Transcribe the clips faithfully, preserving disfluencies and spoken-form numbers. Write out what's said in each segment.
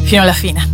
Fino alla fine.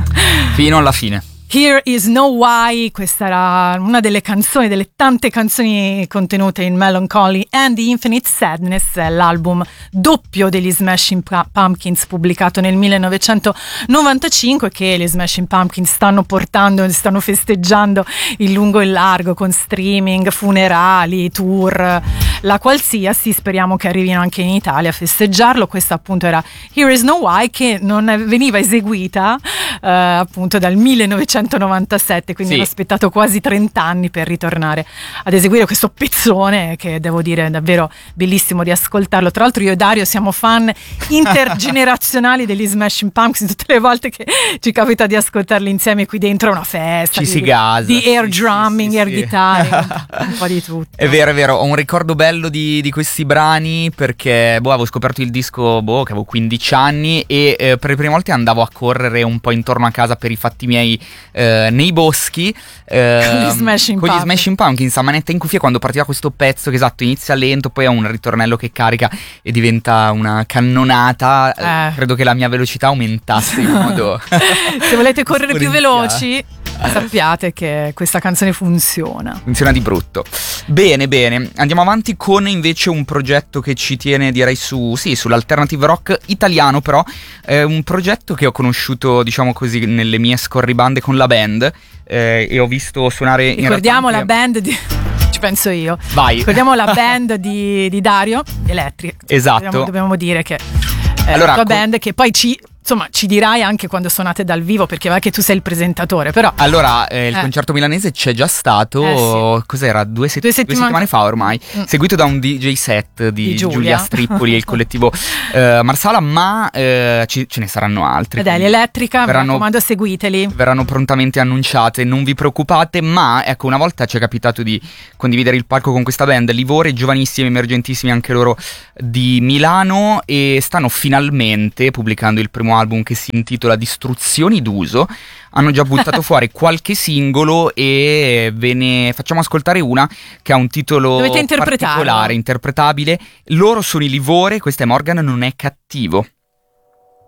Fino alla fine. Here is no why, questa era una delle canzoni, delle tante canzoni contenute in Melancholy and the Infinite Sadness, l'album doppio degli Smashing Pumpkins pubblicato nel millenovecentonovantacinque, che gli Smashing Pumpkins stanno portando, stanno festeggiando in lungo e in largo con streaming, funerali, tour, la qualsiasi. Speriamo che arrivino anche in Italia a festeggiarlo. Questa appunto era Here is no why, che non veniva eseguita eh, appunto dal millenovecentonovantasette, quindi sì. Hanno aspettato quasi trenta anni per ritornare ad eseguire questo pezzone, che devo dire è davvero bellissimo di ascoltarlo. Tra l'altro io e Dario siamo fan intergenerazionali degli Smashing Pumpkins, tutte le volte che ci capita di ascoltarli insieme qui dentro è una festa, ci di, si gasa, di air sì, drumming, sì, air sì. guitar, un po' di tutto. È vero, è vero, ho un ricordo bello di, di questi brani perché boh, avevo scoperto il disco boh, che avevo quindici anni e eh, per le prime volte andavo a correre un po' intorno a casa per i fatti miei eh, nei boschi eh, con gli Smashing con gli Pumpkins. Smashing Pumpkins a manetta in cuffia, quando partiva questo pezzo che esatto inizia lento, poi ha un ritornello che carica e diventa una cannonata. eh. Credo che la mia velocità aumentasse in modo se volete correre più esponenziale. veloci sappiate che questa canzone funziona. Funziona di brutto. Bene, bene. Andiamo avanti con invece un progetto che ci tiene, direi, su sì, sull'alternative rock italiano, però è un progetto che ho conosciuto, diciamo così, nelle mie scorribande con la band eh, e ho visto suonare. Ricordiamo in la band di ci penso io. Vai. Ricordiamo la band di, di Dario Electric. Esatto. Dobbiamo, dobbiamo dire che è allora, la tua co- band, che poi ci insomma ci dirai anche quando suonate dal vivo, perché va che tu sei il presentatore, però allora eh, il eh. concerto milanese c'è già stato, eh, sì. cos'era? Due, set- due, due settimane... settimane fa ormai, mm. seguito da un D J set di, di Giulia. Giulia Strippoli e il collettivo eh, Marsala, ma eh, ci, ce ne saranno altri. Ed è l'Elettrica, verranno, mi raccomando, seguiteli. Verranno prontamente annunciate, non vi preoccupate, ma ecco, una volta ci è capitato di condividere il palco con questa band, Livore, giovanissimi, emergentissimi anche loro di Milano, e stanno finalmente pubblicando il primo album che si intitola Distruzioni d'uso. Hanno già buttato fuori qualche singolo e ve ne facciamo ascoltare una che ha un titolo Dovete interpretarlo. particolare, interpretabile. Loro sono i Livore, questa è Morgan non è cattivo.